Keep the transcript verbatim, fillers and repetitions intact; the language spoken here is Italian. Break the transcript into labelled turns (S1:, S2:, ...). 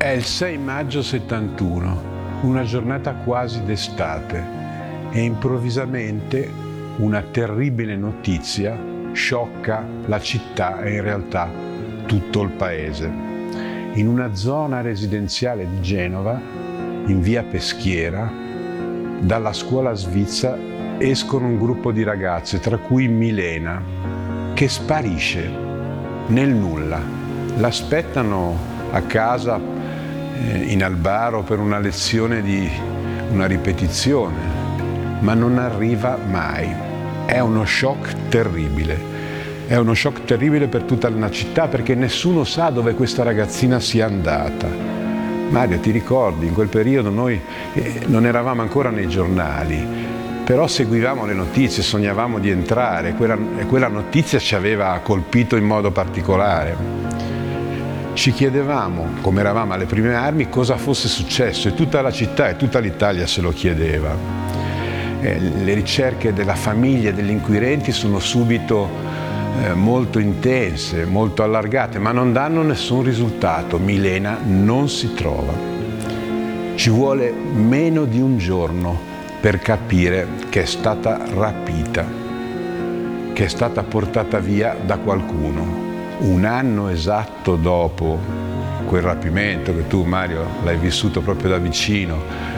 S1: È il sei maggio settantuno, una giornata quasi d'estate, e improvvisamente una terribile notizia sciocca la città e in realtà tutto il paese. In una zona residenziale di Genova, in via Peschiera, dalla scuola svizzera escono un gruppo di ragazze, tra cui Milena, che sparisce nel nulla. L'aspettano a casa eh, in Albaro per una lezione di una ripetizione, ma non arriva mai. È uno shock terribile. È uno shock terribile per tutta la città, perché nessuno sa dove questa ragazzina sia andata. Mario, ti ricordi, in quel periodo noi eh, non eravamo ancora nei giornali, però seguivamo le notizie, sognavamo di entrare, quella, e quella notizia ci aveva colpito in modo particolare. Ci chiedevamo, come eravamo alle prime armi, cosa fosse successo, e tutta la città e tutta l'Italia se lo chiedeva. Eh, le ricerche della famiglia e degli inquirenti sono subito eh, molto intense, molto allargate, ma non danno nessun risultato. Milena non si trova. Ci vuole meno di un giorno per capire che è stata rapita, che è stata portata via da qualcuno. Un anno esatto dopo quel rapimento, che tu, Mario, l'hai vissuto proprio da vicino,